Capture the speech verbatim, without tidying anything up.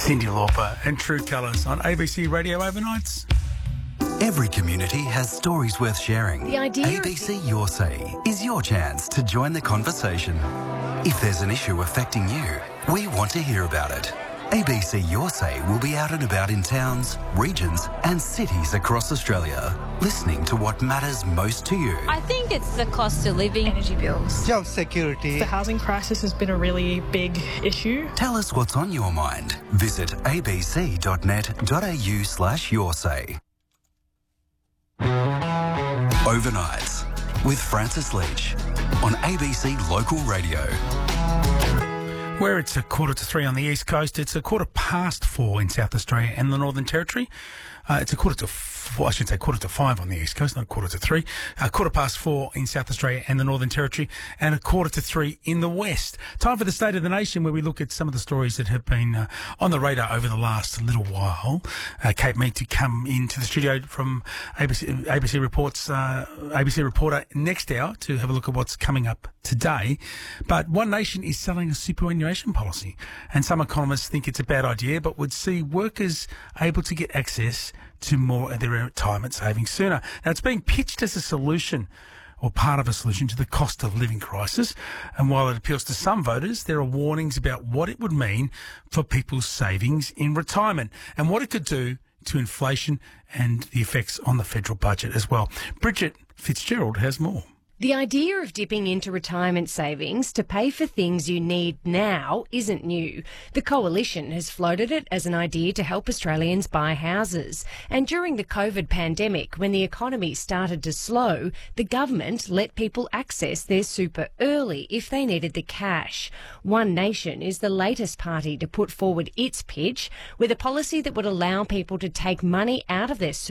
Cyndi Lauper and True Colours on A B C Radio Overnights. Every community has stories worth sharing. The idea A B C Your Say is your chance to join the conversation. If there's an issue affecting you, we want to hear about it. A B C Your Say will be out and about in towns, regions and cities across Australia, listening to what matters most to you. I think it's the cost of living, energy bills, job security. The housing crisis has been a really big issue. Tell us what's on your mind. Visit abc.net.au slash your say. Overnights with Francis Leach on A B C Local Radio. Where it's a quarter to three on the East Coast, it's a quarter past four in South Australia and the Northern Territory. Uh, it's a quarter to four, I should say quarter to five on the East Coast, not quarter to three. A quarter past four in South Australia and the Northern Territory, and a quarter to three in the West. Time for the State of the Nation, where we look at some of the stories that have been uh, on the radar over the last little while. Uh, Kate Mead to come into the studio from A B C, A B C Reports, uh, A B C reporter next hour to have a look at what's coming up today. But One Nation is selling a superannuation policy, and some economists think it's a bad idea, but would see workers able to get access to more of their retirement savings sooner. Now, it's being pitched as a solution or part of a solution to the cost of living crisis. And while it appeals to some voters, there are warnings about what it would mean for people's savings in retirement and what it could do to inflation and the effects on the federal budget as well. Bridget Fitzgerald has more. The idea of dipping into retirement savings to pay for things you need now isn't new. The Coalition has floated it as an idea to help Australians buy houses. And during the COVID pandemic, when the economy started to slow, the government let people access their super early if they needed the cash. One Nation is the latest party to put forward its pitch with a policy that would allow people to take money out of their super